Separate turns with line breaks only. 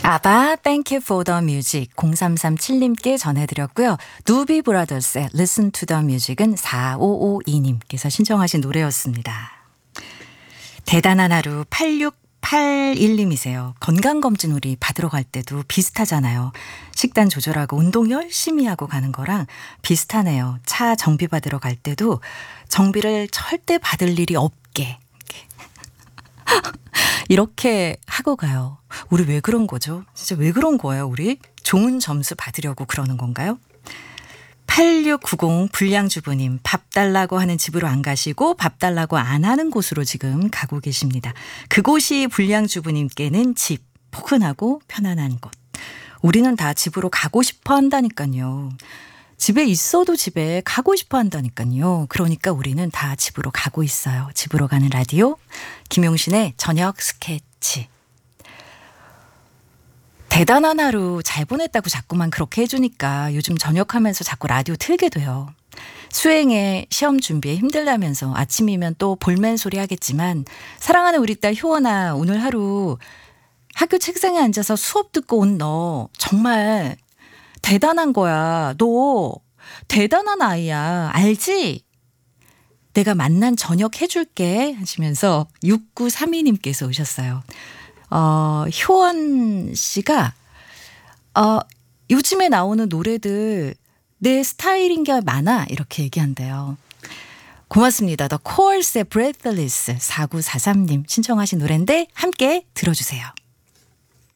아바 Thank You for the Music 0337님께 전해드렸고요. 누비 브라더스의 Listen to the Music은 4552님께서 신청하신 노래였습니다. 대단한 하루 8681님이세요. 건강검진 우리 받으러 갈 때도 비슷하잖아요. 식단 조절하고 운동 열심히 하고 가는 거랑 비슷하네요. 차 정비 받으러 갈 때도 정비를 절대 받을 일이 없게 이렇게 하고 가요. 우리 왜 그런 거죠? 진짜 왜 그런 거예요, 우리? 좋은 점수 받으려고 그러는 건가요? 8690 불량주부님, 밥 달라고 하는 집으로 안 가시고 밥 달라고 안 하는 곳으로 지금 가고 계십니다. 그곳이 불량주부님께는 집, 포근하고 편안한 곳. 우리는 다 집으로 가고 싶어 한다니까요. 집에 있어도 집에 가고 싶어 한다니까요. 그러니까 우리는 다 집으로 가고 있어요. 집으로 가는 라디오, 김용신의 저녁 스케치. 대단한 하루 잘 보냈다고 자꾸만 그렇게 해주니까 요즘 저녁하면서 자꾸 라디오 틀게 돼요. 수행에 시험 준비에 힘들다면서 아침이면 또 볼멘 소리 하겠지만 사랑하는 우리 딸 효원아, 오늘 하루 학교 책상에 앉아서 수업 듣고 온 너 정말 대단한 거야. 너 대단한 아이야. 알지? 내가 만난 저녁 해줄게 하시면서 6932님께서 오셨어요. 효원 씨가 요즘에 나오는 노래들 내 스타일인 게 많아 이렇게 얘기한대요. 고맙습니다. The Cors의 Breathless 4943님 신청하신 노래인데 함께 들어주세요.